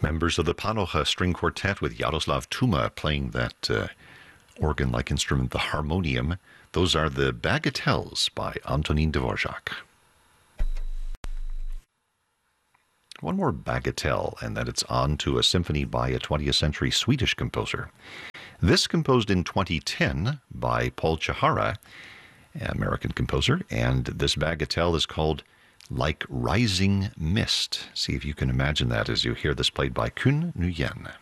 Members of the Panocha String Quartet with Yaroslav Tuma playing that organ-like instrument, the harmonium. Those are the Bagatelles by Antonin Dvorak. One more bagatelle, and that it's on to a symphony by a 20th century Swedish composer. This composed in 2010 by Paul Chihara, American composer, and this bagatelle is called Like Rising Mist. See if you can imagine that as you hear this played by Kun Nguyen.